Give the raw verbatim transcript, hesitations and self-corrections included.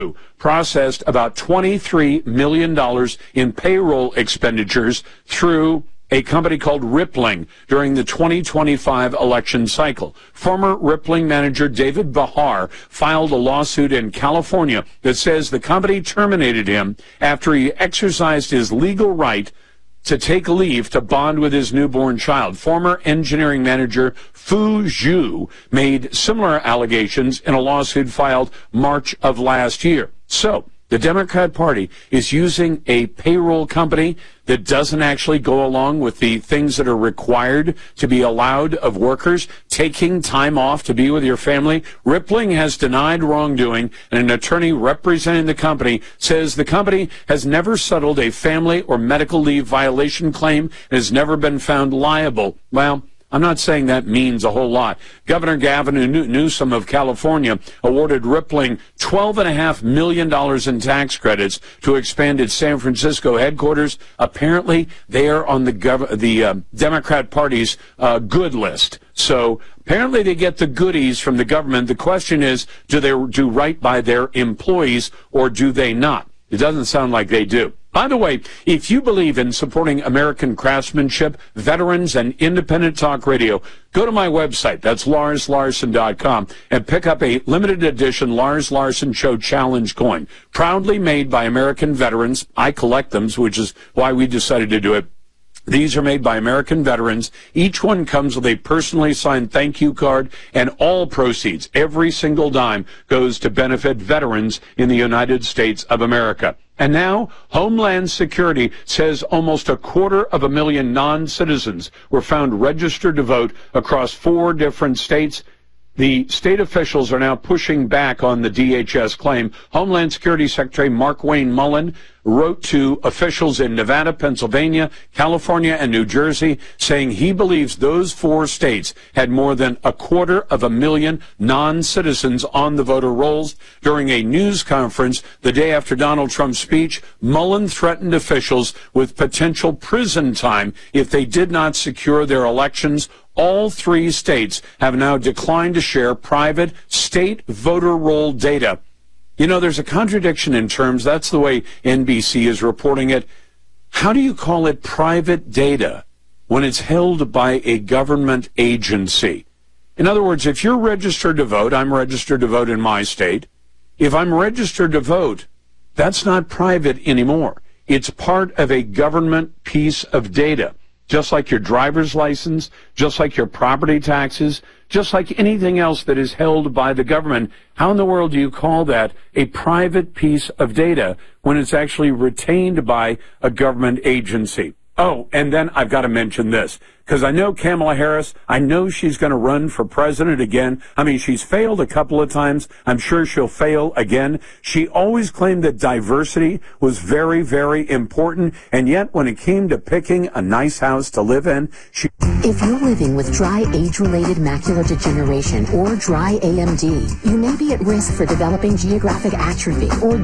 processed about twenty-three million dollars in payroll expenditures through a company called Rippling during the twenty twenty-five election cycle. Former Rippling manager David Bahar filed a lawsuit in California that says the company terminated him after he exercised his legal right to take leave to bond with his newborn child. Former engineering manager Fu Zhu made similar allegations in a lawsuit filed March of last year. So the Democrat Party is using a payroll company that doesn't actually go along with the things that are required to be allowed of workers, taking time off to be with your family. Rippling has denied wrongdoing, and an attorney representing the company says the company has never settled a family or medical leave violation claim and has never been found liable. Well, I'm not saying that means a whole lot. Governor Gavin Newsom of California awarded Rippling twelve point five million dollars in tax credits to expand its San Francisco headquarters. Apparently, they are on the, gov- the uh, Democrat Party's uh, good list. So apparently they get the goodies from the government. The question is, do they do right by their employees or do they not? It doesn't sound like they do. By the way, if you believe in supporting American craftsmanship, veterans, and independent talk radio, go to my website, that's lars larson dot com, and pick up a limited edition Lars Larson Show Challenge coin. Proudly made by American veterans. I collect them, which is why we decided to do it. These are made by American veterans. Each one comes with a personally signed thank you card, and all proceeds, every single dime, goes to benefit veterans in the United States of America. And now, Homeland Security says almost a quarter of a million non-citizens were found registered to vote across four different states. The state officials are now pushing back on the D H S claim. Homeland Security Secretary Markwayne Mullin wrote to officials in Nevada, Pennsylvania, California, and New Jersey, saying he believes those four states had more than a quarter of a million non-citizens on the voter rolls. During a news conference the day after Donald Trump's speech, Mullin threatened officials with potential prison time if they did not secure their elections. All three states have now declined to share private state voter roll data. You know, there's a contradiction in terms. That's the way N B C is reporting it. How do you call it private data when it's held by a government agency? In other words, if you're registered to vote, I'm registered to vote in my state. If I'm registered to vote, that's not private anymore. It's part of a government piece of data. Just like your driver's license, just like your property taxes, just like anything else that is held by the government. How in the world do you call that a private piece of data when it's actually retained by a government agency? Oh, and then I've got to mention this, because I know Kamala Harris, I know she's going to run for president again. I mean, she's failed a couple of times. I'm sure she'll fail again. She always claimed that diversity was very, very important, and yet when it came to picking a nice house to live in, she... If you're living with dry age-related macular degeneration or dry A M D, you may be at risk for developing geographic atrophy or